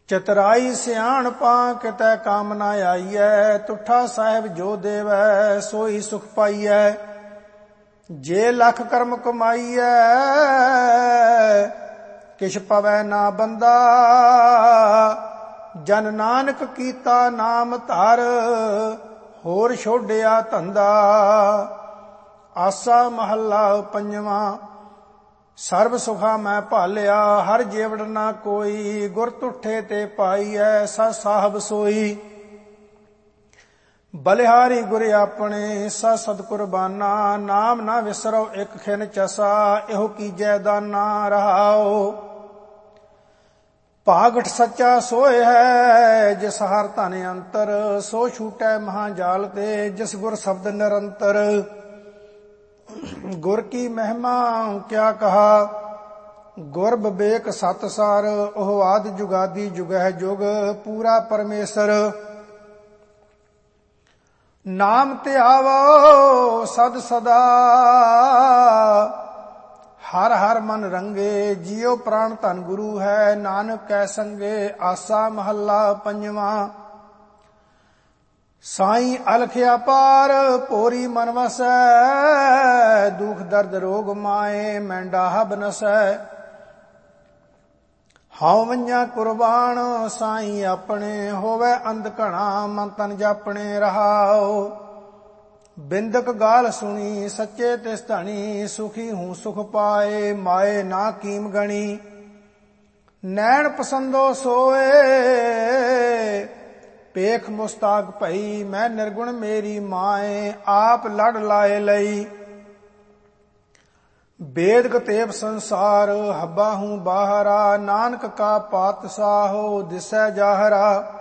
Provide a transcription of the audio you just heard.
ਚਤਰਾਈ ਸਿਆਣਪਾਂ ਕਿਤੈ ਕਾਮ ਨਾ ਆਈਐ। ਤੁਠਾ ਸਾਹਿਬ ਜੋ ਦੇਵੈ ਸੋਈ ਸੁਖ ਪਾਈਐ। ਜੇ ਲੱਖ ਕਰਮ ਕਮਾਈਐ ਕਿਛ ਪਵੈ ਨਾ ਬੰਦਾ। ਜਨ ਨਾਨਕ ਕੀਤਾ ਨਾਮ ਧਰ ਹੋਰ ਛੋਡਿਆ ਧੰਦਾ। ਆਸਾ ਮਹੱਲਾ ਪੰਜਵਾਂ। ਸਰਬ ਸੁਖਾ ਮੈਂ ਭਾਲਿਆ ਹਰ ਜੀਵੜ ਨਾ ਕੋਈ। ਗੁਰ ਤੁਠੇ ਤੇ ਪਾਈਐ ਸਾ ਸਾਹਿਬ ਸੋਈ। ਬਲਿਹਾਰੀ ਗੁਰ ਆਪਣੇ ਸਾ ਸਦ ਕੁਰਬਾਨਾ। ਨਾਮ ਨਾ ਵਿਸਰੋ ਇਕ ਖਿਨ ਚਸਾ ਇਹੋ ਕੀਜੈ ਦਾਨਾ ਰਹਾਓ। ਭਾਗਠ ਸੱਚਾ ਸੋਇ ਹੈ ਜਿਸ ਹਰ ਧਨ ਅੰਤਰ। ਸੋ ਛੂਟੈ ਮਹਾਜਾਲ ਤੇ ਜਿਸ ਗੁਰ ਸ਼ਬਦ ਨਿਰੰਤਰ। ਗੁਰ ਕੀ ਮਹਿਮਾ ਕਿਆ ਕਹਾ ਗੁਰ ਬਿਬੇਕ ਸਤ ਸਾਰ। ਉਹ ਆਦਿ ਜੁਗਾਦੀ ਜੁਗਹਿ ਜੁਗ ਪੂਰਾ ਪਰਮੇਸ਼ਰ। ਨਾਮ ਧਿਆਵੋ ਸਦ ਸਦਾ ਹਰ ਹਰ ਮਨ ਰੰਗੇ। ਜਿਉ ਪ੍ਰਾਣ ਧਨ ਗੁਰੂ ਹੈ ਨਾਨਕ ਕੈ ਸੰਗੇ। ਆਸਾ ਮਹੱਲਾ ਪੰਜਵਾਂ। ਸਾਈਂ ਅਲਖ ਅਪਾਰ ਭੋਰੀ ਮਨ ਵਸੈ। ਦੁਖ ਦਰਦ ਰੋਗ ਮਾਏ ਮੈਂਡਾ ਬਨਸੈ। ਹਉ ਵੰਝਾਂ ਕੁਰਬਾਨ ਸਾਈਂ ਆਪਣੇ। ਹੋਵੇ ਅੰਧ ਘਣਾ ਮਨ ਤਨ ਜਾਪਣੇ ਰਹਾਓ। ਬਿੰਦਕ ਗਾਲ ਸੁਣੀ ਸੱਚੇ ਤਿਸ ਧਣੀ। ਸੁਖੀ ਹੂੰ ਸੁਖ ਪਾਏ ਮਾਏ ਨਾ ਕੀਮ ਗਣੀ। ਨੈਣ ਪਸੰਦੋ ਸੋਏ ਪੇਖ ਮੁਸਤਾਕ ਭਈ। ਮੈਂ ਨਿਰਗੁਣ ਮੇਰੀ ਮਾਏ ਆਪ ਲੜ ਲਾਏ ਲਈ। ਬੇਦ ਕਤੇਬ ਸੰਸਾਰ ਹੱਬਾ ਹੂੰ ਬਾਹਰਾ। ਨਾਨਕ ਕਾ ਪਾਤਸ਼ਾਹੋ ਦਿਸੈ ਜਾਹਰਾ।